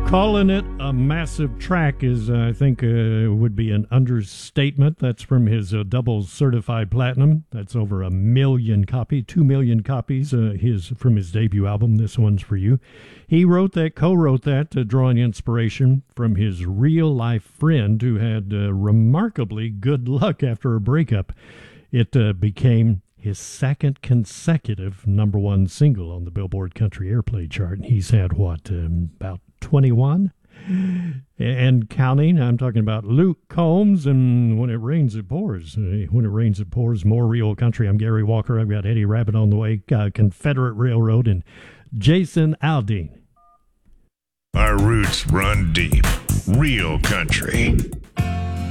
Calling it a massive track is, I think, would be an understatement. That's from his double certified platinum. That's over 1 million copies, 2 million copies from his debut album. This one's for you. He co-wrote that, drawing inspiration from his real-life friend who had remarkably good luck after a breakup. It became his second consecutive number one single on the Billboard Country Airplay chart. He's had, about 21 and counting. I'm talking about Luke Combs and When It Rains It Pours. When It Rains It Pours, more real country. I'm Gary Walker. I've got Eddie Rabbit on the way, Confederate Railroad, and Jason Aldean. Our roots run deep. Real country.